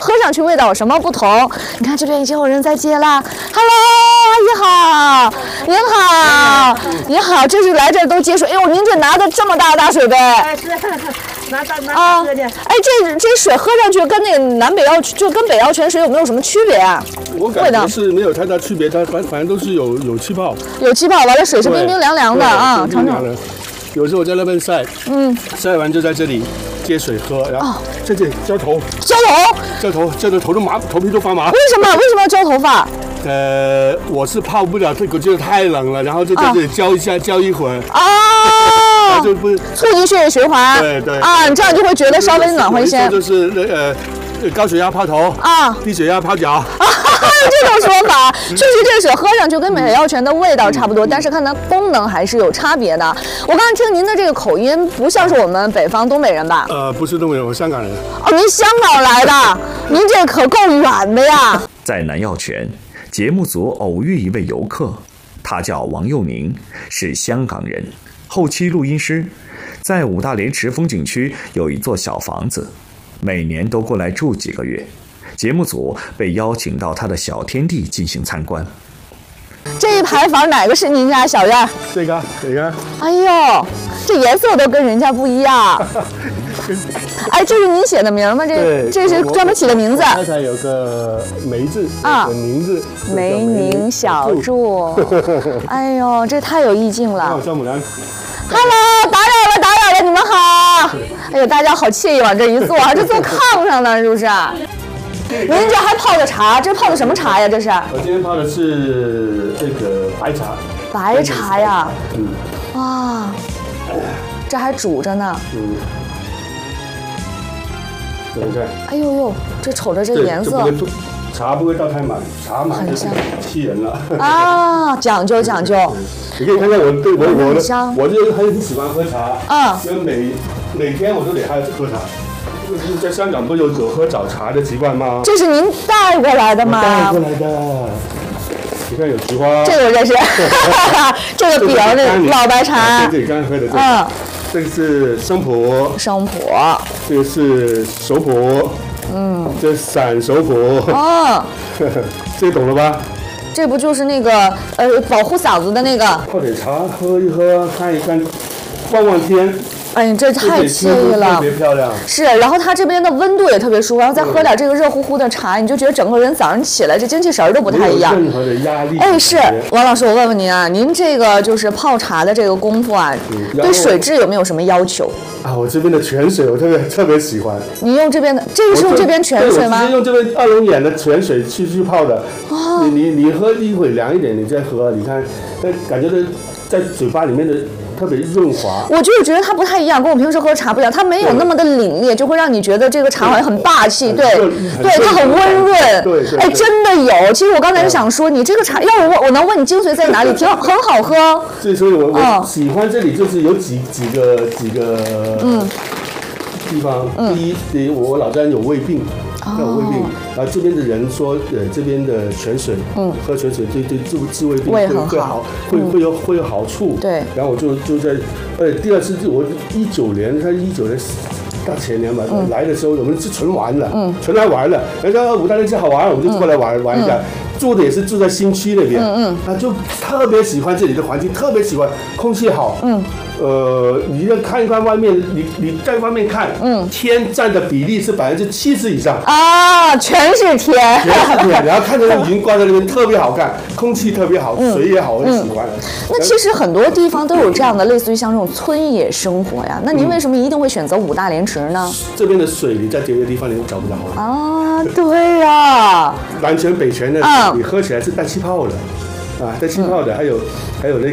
喝上去味道有什么不同？你看这边已经有人在接啦 ，Hello， 阿姨好，您好，您好，这是来这儿都接水。哎呦，您这拿的这么大水杯， 是拿喝的。 哎，这水喝上去跟那个南北药就跟北药泉水有没有什么区别啊？ 我感觉是没有太大区别，它反正都是有气泡， 有气泡，完了水是冰冰凉凉的啊，尝尝。 有时候我在那边晒，晒完就在这里接水喝，然后这浇头，浇的头皮都发麻。 为什么要浇头发？ 我是泡不了这个，就是太冷了，然后就在这里浇一下，浇一会儿。 啊， 就不促进血液循环。 对啊，你这样就会觉得稍微暖和一些。 就是高血压泡头啊， 低血压泡脚。 这种说法，确实这水喝上去跟北药泉的味道差不多，但是看它功能还是有差别的。我刚才听您的这个口音，不像是我们北方东北人吧？ 不是东北人，我香港人。 哦，您香港来的，您这可够远的呀。 在南药泉，节目组偶遇一位游客，他叫王佑宁，是香港人，后期录音师，在五大连池风景区有一座小房子，每年都过来住几个月。节目组被邀请到他的小天地进行参观。 这一排房哪个是您家小院？ 这个。 哎呦，这颜色都跟人家不一样。哎，这是您写的名吗？这是专门起的名字。 太太有个梅字啊，名字梅宁小筑。哎呦，这太有意境了。 小牡丹。 Hello， 打扰了，你们好。哎呦，大家好惬意，往这一坐，这坐炕上呢，是不是？您这还泡的茶，这泡的什么茶呀？这是？ 我今天泡的是这个白茶。 白茶呀？哇，这还煮着呢。 怎么看？ 哎呦呦，这瞅着这颜色。 茶不会倒太满，茶满就气人了。 啊，讲究。 你可以看看我就很喜欢喝茶。因为每天我都得喝茶。在香港不有喝早茶的习惯吗？ 这是您带过来的吗？ 带过来的。你看有菊花。 这个我认识。这个饼的老白茶。 对，刚喝的这个。这个是生普。这个是熟普。这是散熟普。这个懂了吧？ 这不就是那个保护嗓子的那个？ 泡点茶喝一喝，看一看，望天。 哎，这太惬意了， 特别漂亮。 是，然后它这边的温度也特别舒服，然后再喝点这个热乎乎的茶，你就觉得整个人早上起来这精气神都不太一样。 没有任何的压力。 哎，是王老师，我问问您啊，您这个就是泡茶的这个功夫啊，对水质有没有什么要求？ 我这边的泉水我特别喜欢。 你用这边的，这个是用这边泉水吗？ 我直接用这边2龙眼的泉水去泡的。你喝一会凉一点，你再喝，你看，感觉在嘴巴里面的。特别润滑， 我就是觉得它不太一样，跟我平时喝茶不一样，它没有那么的凛冽，就会让你觉得这个茶好像很霸气，对，它很温润，哎，真的有。其实我刚才就想说，你这个茶，要我能问你精髓在哪里？很好喝。 所以我喜欢这里就是有几个地方。第一，我老家有胃病。有胃病，然后这边的人说，这边的泉水，喝泉水对治胃病会有好处。 对， 然后我就在，第二次我19年大前年吧，来的时候我们是纯玩了，纯来玩了。人家五大连这好玩，我们就过来玩一下。住的也是住在新区那边，他就特别喜欢这里的环境，特别喜欢空气好。你要看一看外面，你在外面看，天占的比例是70%以上啊，全是天， 然后看着云挂在那边特别好看，空气特别好，水也好，我很喜欢。 那其实很多地方都有这样的类似于像这种村野生活呀，那您为什么一定会选择五大连池呢？这边的水你在别的地方你都找不着啊。对呀， 南泉北泉的你喝起来是带气泡的带气泡的，还有那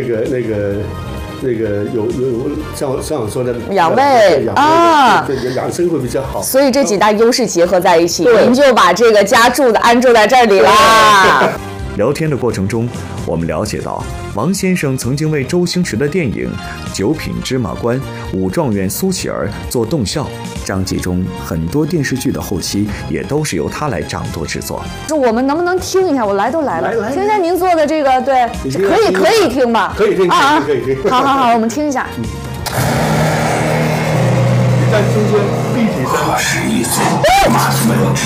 个有像我说的养胃啊， 对，养生会比较好。 所以这几大优势结合在一起，您就把这个家安住在这里啦。 聊天的过程中，我们了解到，王先生曾经为周星驰的电影《九品芝麻官》《武状元苏乞儿》做动效，张纪中很多电视剧的后期也都是由他来掌舵制作。 我们能不能听一下？我来都来了，听一下您做的这个，对，可以听吧？ 可以听啊，可以听。 好，我们听一下。 你在中间立体声。